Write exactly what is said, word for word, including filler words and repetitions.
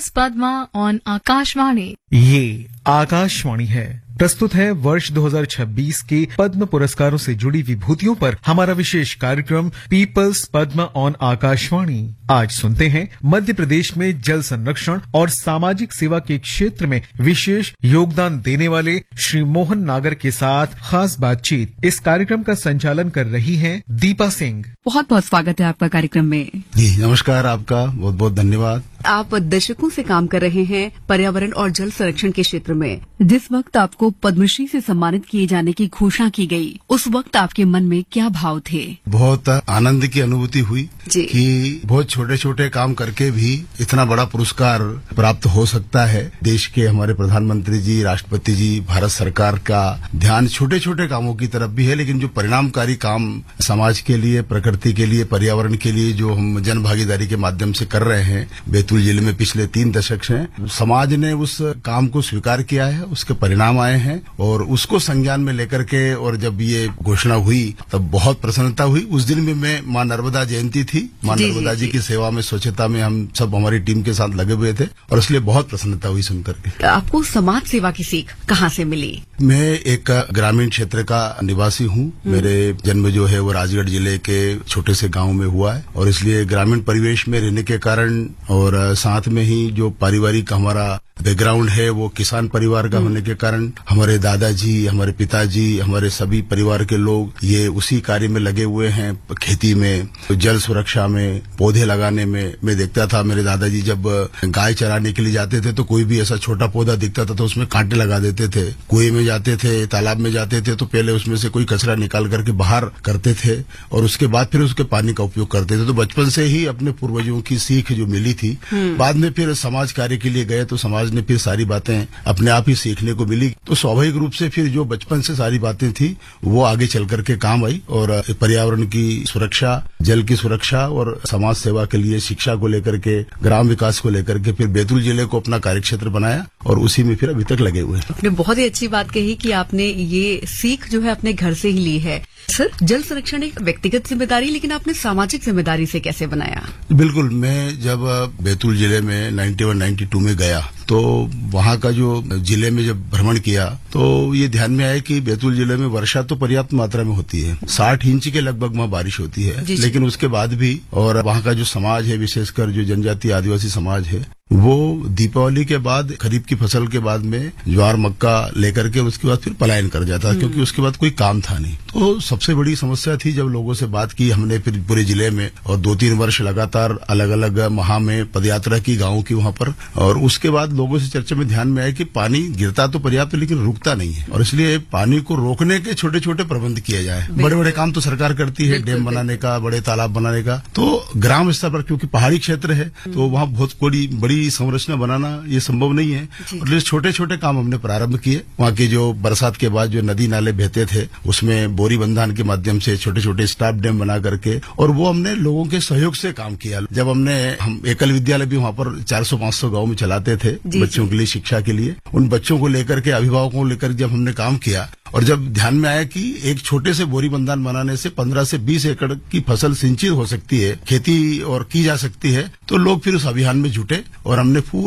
Peoples Padma on Akashvani. ये आकाशवाणी है। प्रस्तुत है वर्ष दो हज़ार छब्बीस के पद्म पुरस्कारों से जुड़ी विभूतियों पर हमारा विशेष कार्यक्रम पीपल्स पद्मा ऑन आकाशवाणी। आज सुनते हैं मध्य प्रदेश में जल संरक्षण और सामाजिक सेवा के क्षेत्र में विशेष योगदान देने वाले श्री मोहन नागर के साथ खास बातचीत। इस कार्यक्रम का संचालन कर रही हैं दीपा सिंह। बहुत बहुत स्वागत है आपका कार्यक्रम में। जी नमस्कार, आपका बहुत बहुत धन्यवाद। आप दशकों से काम कर रहे हैं पर्यावरण और जल संरक्षण के क्षेत्र में। जिस वक्त आपको पद्मश्री से सम्मानित किए जाने की घोषणा की गई, उस वक्त आपके मन में क्या भाव थे? बहुत आनंद की अनुभूति हुई जी। कि बहुत छोटे छोटे काम करके भी इतना बड़ा पुरस्कार प्राप्त हो सकता है। देश के हमारे प्रधानमंत्री जी, राष्ट्रपति जी, भारत सरकार का ध्यान छोटे छोटे कामों की तरफ भी है, लेकिन जो परिणामकारी काम समाज के लिए, प्रकृति के लिए, पर्यावरण के लिए जो हम जन भागीदारी के माध्यम से कर रहे हैं बैतूल जिले में पिछले तीन दशक से, समाज ने उस काम को स्वीकार किया है, उसके परिणाम आए हैं और उसको संज्ञान में लेकर के, और जब ये घोषणा हुई तब बहुत प्रसन्नता हुई। उस दिन में मैं मां नर्मदा जयंती थी, मां नर्मदा जी की सेवा में, स्वच्छता में हम सब हमारी टीम के साथ लगे हुए थे और इसलिए बहुत प्रसन्नता हुई सुनकर के। आपको समाज सेवा की सीख कहाँ से मिली? मैं एक ग्रामीण क्षेत्र का निवासी हूँ। मेरे जन्म जो है वो राजगढ़ जिले के छोटे से गांव में हुआ है और इसलिए ग्रामीण परिवेश में रहने के कारण और साथ में ही जो पारिवारिक हमारा बैकग्राउंड है वो किसान परिवार का होने के कारण हमारे दादाजी, हमारे पिताजी, हमारे सभी परिवार के लोग ये उसी कार्य में लगे हुए हैं। खेती में, जल सुरक्षा में, पौधे लगाने में। मैं देखता था मेरे दादाजी जब गाय चराने के लिए जाते थे तो कोई भी ऐसा छोटा पौधा दिखता था तो उसमें कांटे लगा देते थे। कुएं में जाते थे, तालाब में जाते थे तो पहले उसमें से कोई कचरा निकाल करके बाहर करते थे और उसके बाद फिर उसके पानी का उपयोग करते थे। तो बचपन से ही अपने पूर्वजों की सीख जो मिली थी। बाद में फिर समाज कार्य के लिए गए तो समाज ने फिर सारी बातें अपने आप ही सीखने को मिली। तो स्वाभाविक रूप से फिर जो बचपन से सारी बातें थी वो आगे चल करके काम आई और पर्यावरण की सुरक्षा, जल की सुरक्षा और समाज सेवा के लिए, शिक्षा को लेकर के, ग्राम विकास को लेकर के फिर बैतूल जिले को अपना कार्यक्षेत्र बनाया और उसी में फिर अभी तक लगे हुए हैं। आपने बहुत ही अच्छी बात कही कि आपने ये सीख जो है अपने घर से ही ली है। सर, जल संरक्षण एक व्यक्तिगत जिम्मेदारी, लेकिन आपने सामाजिक जिम्मेदारी से कैसे बनाया? बिल्कुल, मैं जब बैतूल जिले में इक्यानवे बानवे में गया तो वहाँ का जो जिले में जब भ्रमण किया तो ये ध्यान में आया कि बैतूल जिले में वर्षा तो पर्याप्त मात्रा में होती है, साठ इंच के लगभग वहाँ बारिश होती है, लेकिन उसके बाद भी और वहाँ का जो समाज है, विशेषकर जो जनजातीय आदिवासी समाज है, वो दीपावली के बाद, खरीफ की फसल के बाद में ज्वार मक्का लेकर के उसके बाद फिर पलायन कर जाता, क्योंकि उसके बाद कोई काम था नहीं। तो सबसे बड़ी समस्या थी जब लोगों से बात की हमने फिर पूरे जिले में और दो तीन वर्ष लगातार अलग अलग माह में पदयात्रा की गाँव की वहाँ पर, और उसके बाद लोगों से चर्चा में ध्यान में आया कि पानी गिरता तो पर्याप्त लेकिन रुकता नहीं है और इसलिए पानी को रोकने के छोटे छोटे प्रबंध किए जाए। बड़े बड़े काम तो सरकार करती है, डैम बनाने का, बड़े तालाब बनाने का, तो ग्राम स्तर पर क्योंकि पहाड़ी क्षेत्र है तो वहाँ बहुत बड़ी बड़ी संरचना बनाना ये संभव नहीं है और छोटे छोटे काम हमने प्रारंभ किए। वहाँ की जो बरसात के बाद जो नदी नाले बहते थे उसमें बोरी बंधान के माध्यम से छोटे छोटे स्टाफ डैम बना करके, और वो हमने लोगों के सहयोग से काम किया। जब हमने हम एकल विद्यालय भी वहाँ पर चार सौ पांच सौ गाँव में चलाते थे बच्चों के लिए, शिक्षा के लिए, उन बच्चों को लेकर के, अभिभावकों को लेकर जब हमने काम किया और जब ध्यान में आया कि एक छोटे से बोरी बंधान बनाने से पंद्रह से बीस एकड़ की फसल सिंचित हो सकती है, खेती और की जा सकती है, तो लोग फिर उस अभियान में जुटे और हमने